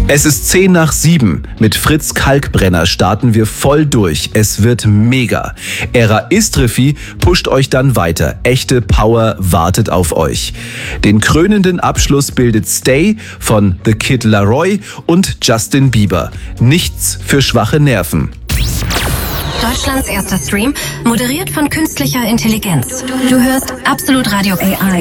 Es ist 6:10. Mit Fritz Kalkbrenner starten wir voll durch. Es wird mega. Ära Istrefi pusht euch dann weiter. Echte Power wartet auf euch. Den krönenden Abschluss bildet Stay von The Kid Laroi und Justin Bieber. Nichts für schwache Nerven. Deutschlands erster Stream, moderiert von künstlicher Intelligenz. Du hörst Absolut Radio AI.